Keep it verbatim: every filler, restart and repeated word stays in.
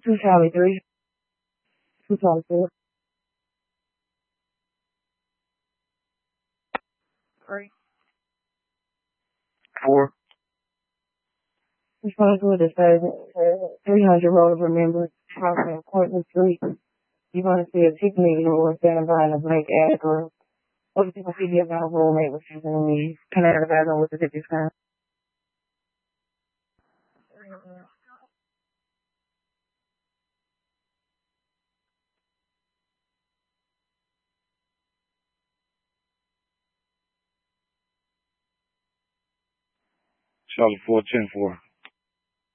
Two Charlie three. Two Charlie four. Three. Four. Responsible to say three hundred roll of remembrance. House in Portland Street. You're going to see a Tiffany or standing behind a blank ad or other people see you about a roommate with you and me. Can I advise on what to do this time? Charlie four, ten four.